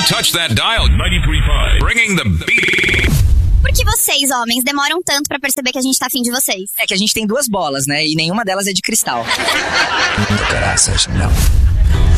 Don't touch that dial. 93.5. Bringing the beat. Por que vocês, homens, demoram tanto pra perceber que a gente tá afim de vocês? É que a gente tem duas bolas, né? E nenhuma delas é de cristal. Graças, não.